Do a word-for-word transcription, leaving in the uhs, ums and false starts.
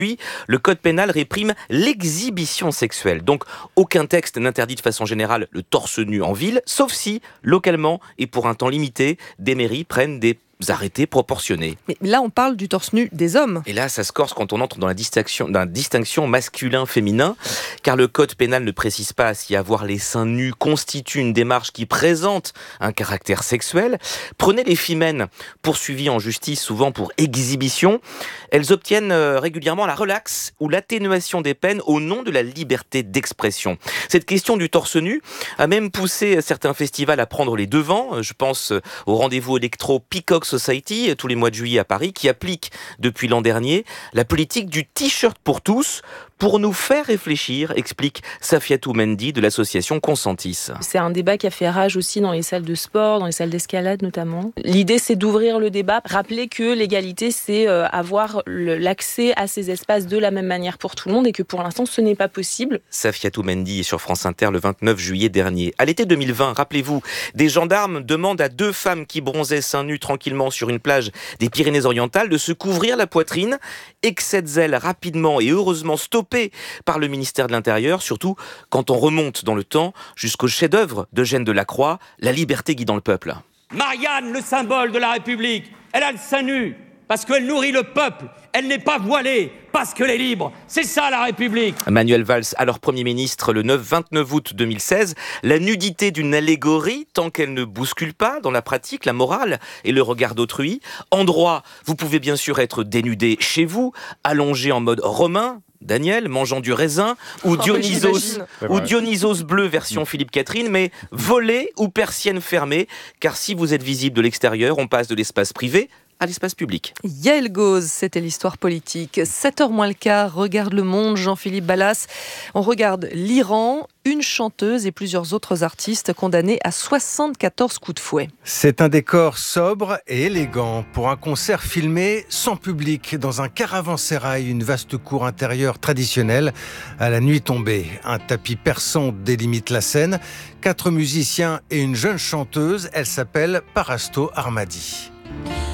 Le code pénal réprime l'exhibition sexuelle. Donc, aucun texte n'interdit de façon générale le torse nu en ville, sauf si, localement et pour un temps limité, des mairies prennent des arrêtés proportionnés. Mais là, on parle du torse nu des hommes. Et là, ça se corse quand on entre dans la distinction, dans la distinction masculin-féminin, car le code pénal ne précise pas si avoir les seins nus constitue une démarche qui présente un caractère sexuel. Prenez les femmes poursuivies en justice, souvent pour exhibition. Elles obtiennent régulièrement la relaxe ou l'atténuation des peines au nom de la liberté d'expression. Cette question du torse nu a même poussé certains festivals à prendre les devants. Je pense au rendez-vous électro Peacock Society, tous les mois de juillet à Paris, qui applique depuis l'an dernier la politique du t-shirt pour tous pour nous faire réfléchir, explique Safiatou Mendy de l'association Consentis. C'est un débat qui a fait rage aussi dans les salles de sport, dans les salles d'escalade notamment. L'idée, c'est d'ouvrir le débat, rappeler que l'égalité, c'est avoir l'accès à ces espaces de la même manière pour tout le monde et que pour l'instant, ce n'est pas possible. Safiatou Mendy est sur France Inter le vingt-neuf juillet dernier. À l'été deux mille vingt, rappelez-vous, des gendarmes demandent à deux femmes qui bronzaient seins nus tranquillement sur une plage des Pyrénées-Orientales de se couvrir la poitrine. Excès de zèle rapidement et heureusement stoppé par le ministère de l'Intérieur, surtout quand on remonte dans le temps jusqu'au chef-d'œuvre d'Eugène Delacroix, La liberté guidant le peuple. Marianne, le symbole de la République, elle a le sein nu parce qu'elle nourrit le peuple. Elle n'est pas voilée parce qu'elle est libre. C'est ça la République. Manuel Valls, alors Premier ministre le vingt-neuf août deux mille seize, la nudité d'une allégorie tant qu'elle ne bouscule pas dans la pratique, la morale et le regard d'autrui. En droit, vous pouvez bien sûr être dénudé chez vous, allongé en mode romain, Daniel, mangeant du raisin, ou Dionysos, ou Dionysos bleu version Philippe Catherine, mais volé ou persienne fermée, car si vous êtes visible de l'extérieur, on passe de l'espace privé à l'espace public. Yael Gauze, c'était l'histoire politique. sept heures moins le quart, regarde le monde, Jean-Philippe Ballas. On regarde l'Iran, une chanteuse et plusieurs autres artistes condamnés à soixante-quatorze coups de fouet. C'est un décor sobre et élégant pour un concert filmé sans public dans un caravansérail, une vaste cour intérieure traditionnelle à la nuit tombée. Un tapis persan délimite la scène. Quatre musiciens et une jeune chanteuse, elle s'appelle Parasto Armadi.